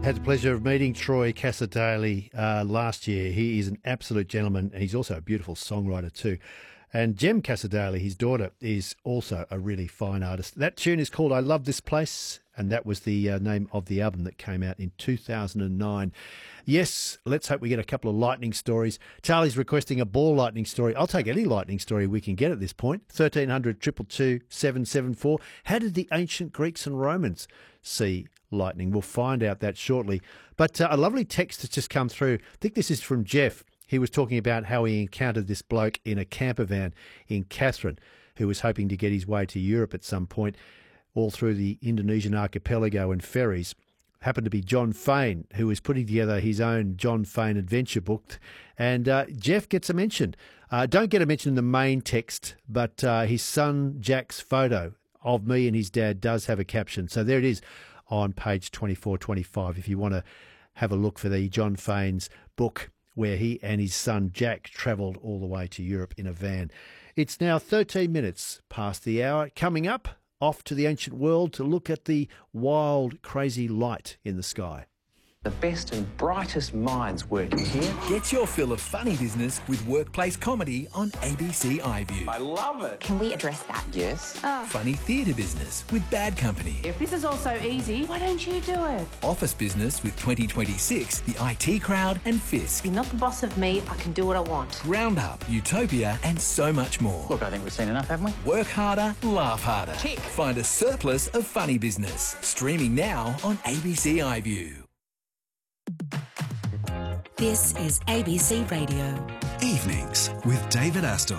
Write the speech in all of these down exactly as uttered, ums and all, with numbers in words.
Had the pleasure of meeting Troy Cassar-Daley uh, last year. He is an absolute gentleman, and he's also a beautiful songwriter too. And Jem Cassar-Daley, his daughter, is also a really fine artist. That tune is called I Love This Place, and that was the uh, name of the album that came out in two thousand nine. Yes, let's hope we get a couple of lightning stories. Charlie's requesting a ball lightning story. I'll take any lightning story we can get at this point. thirteen hundred, two two two, seven seven four. How did the ancient Greeks and Romans see lightning? We'll find out that shortly. But uh, a lovely text has just come through. I think this is from Jeff. He was talking about how he encountered this bloke in a camper van in Katherine who was hoping to get his way to Europe at some point, all through the Indonesian archipelago and ferries. Happened to be John Fane, who was putting together his own John Fane adventure book. And uh, Jeff gets a mention. Uh, don't get a mention in the main text, but uh, his son Jack's photo of me and his dad does have a caption. So there it is on page twenty-four twenty-five if you want to have a look for the John Fane's book, where he and his son Jack travelled all the way to Europe in a van. It's now thirteen minutes past the hour. Coming up, off to the ancient world to look at the wild, crazy light in the sky. The best and brightest minds working here. Get your fill of funny business with workplace comedy on A B C iView. I love it. Can we address that? Yes. Oh. Funny theatre business with Bad Company. If this is all so easy, why don't you do it? Office business with twenty twenty-six, the I T Crowd and Fisk. You're not the boss of me. I can do what I want. Roundup, Utopia and so much more. Look, I think we've seen enough, haven't we? Work harder, laugh harder. Tick. Find a surplus of funny business. Streaming now on A B C iView. This is A B C Radio. Evenings with David Astle.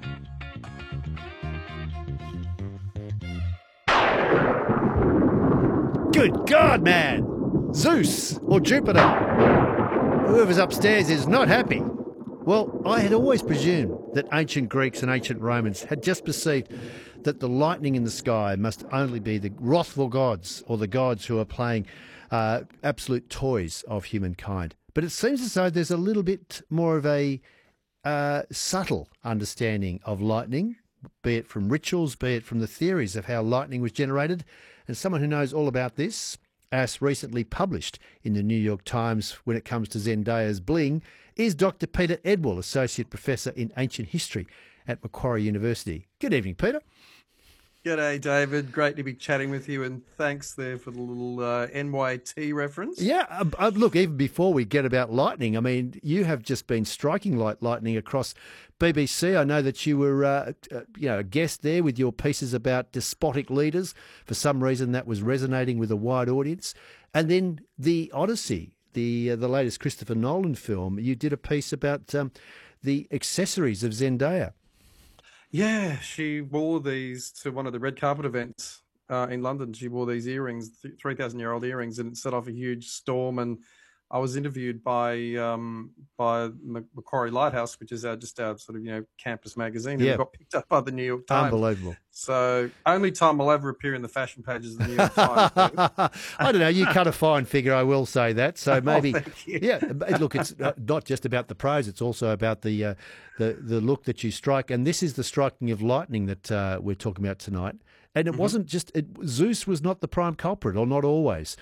Good God, man! Zeus or Jupiter. Whoever's upstairs is not happy. Well, I had always presumed that ancient Greeks and ancient Romans had just perceived that the lightning in the sky must only be the wrathful gods or the gods who are playing uh, absolute toys of humankind. But it seems as though there's a little bit more of a uh, subtle understanding of lightning, be it from rituals, be it from the theories of how lightning was generated. And someone who knows all about this, as recently published in the New York Times when it comes to Zendaya's bling, is Doctor Peter Edwell, Associate Professor in Ancient History at Macquarie University. Good evening, Peter. G'day, David. Great to be chatting with you, and thanks there for the little uh, N Y T reference. Yeah, uh, uh, look, even before we get about lightning, I mean, you have just been striking like lightning across B B C. I know that you were, uh, uh, you know, a guest there with your pieces about despotic leaders. For some reason, that was resonating with a wide audience. And then the Odyssey, the uh, the latest Christopher Nolan film, you did a piece about um, the accessories of Zendaya. Yeah, she wore these to one of the red carpet events uh, in London. She wore these earrings, three thousand year old earrings, and it set off a huge storm. And I was interviewed by um, by Macquarie Lighthouse, which is our, just our sort of, you know, campus magazine, and yeah. it got picked up by the New York Times. Unbelievable. So only time I'll ever appear in the fashion pages of the New York Times. I don't know. You cut a fine figure, I will say that. So maybe, oh, thank you. yeah. Look, it's not just about the prose; it's also about the uh, the the look that you strike. And this is the striking of lightning that uh, we're talking about tonight. And it mm-hmm. wasn't just it, Zeus was not the prime culprit, or not always.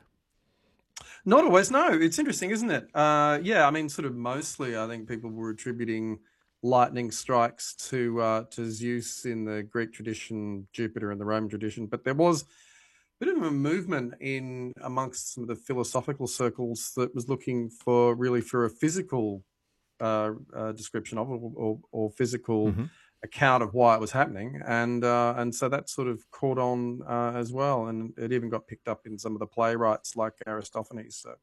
Not always, no. It's interesting, isn't it? Uh, yeah, I mean, sort of mostly, I think people were attributing lightning strikes to uh, to Zeus in the Greek tradition, Jupiter in the Roman tradition. But there was a bit of a movement in amongst some of the philosophical circles that was looking for really for a physical uh, uh, description of it, or, or, or physical mm-hmm. account of why it was happening, and uh, and so that sort of caught on uh, as well, and it even got picked up in some of the playwrights like Aristophanes. So,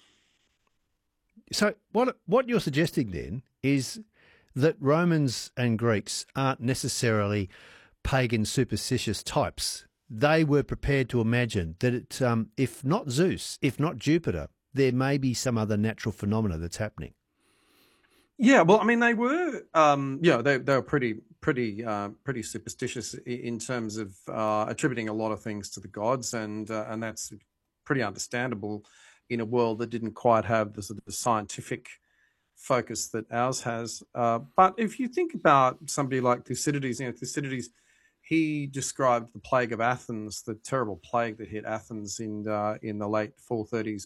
so what what you're suggesting then is that Romans and Greeks aren't necessarily pagan superstitious types. They were prepared to imagine that it, um, if not Zeus, if not Jupiter, there may be some other natural phenomena that's happening. Yeah, well, I mean, they were, um, yeah, they they were pretty, pretty, uh, pretty superstitious in terms of uh, attributing a lot of things to the gods, and uh, and that's pretty understandable in a world that didn't quite have the sort of scientific focus that ours has. Uh, but if you think about somebody like Thucydides, you know, Thucydides, he described the plague of Athens, the terrible plague that hit Athens in uh, in the late four thirties